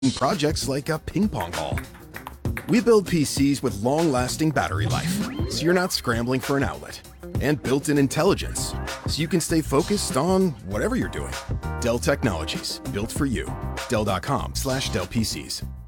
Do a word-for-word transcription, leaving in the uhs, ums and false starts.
projects like a ping pong ball. We build P Cs with long-lasting battery life, so you're not scrambling for an outlet. And built-in intelligence, so you can stay focused on whatever you're doing. Dell Technologies, built for you. Dell dot com slash Dell P Cs.